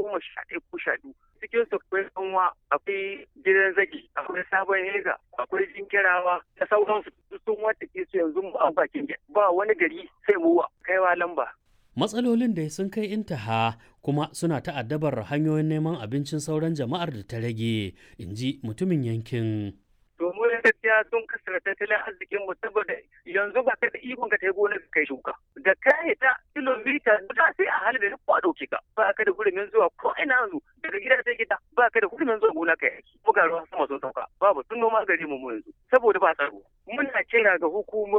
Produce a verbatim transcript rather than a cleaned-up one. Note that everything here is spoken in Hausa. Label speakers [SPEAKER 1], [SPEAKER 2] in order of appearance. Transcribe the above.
[SPEAKER 1] goma sha ɗaya ko sha biyu. Cikin su akwai kanwa, akwai gidan zagi, akwai sabon hega, akwai jinkirawa da sauransu. Sun wata ke su yanzu mu an bakin ba wani gari sai mu kaiwa lamba.
[SPEAKER 2] Matsalolin da sun kai intaha kuma suna ta'addabar hanyoyin neman abincin sauran jama'ar da ta rage, in ji mutumin yankin.
[SPEAKER 1] Domin gaskiya sun kasar tattalin arzikin mu saboda yanzu ba ka da ikon ka tai gonar kai shuka. Da kai ta kilomita guda sai a halin da ko a dauke ka. Ba ka da hurumin zuwa ko ina yanzu daga gida sai gida ba ka da hurumin zuwa gona kai. Buga ruwa sama sun sauka. Babu sun noma gari mu yanzu saboda ba tsaro. Muna kira ga hukumomi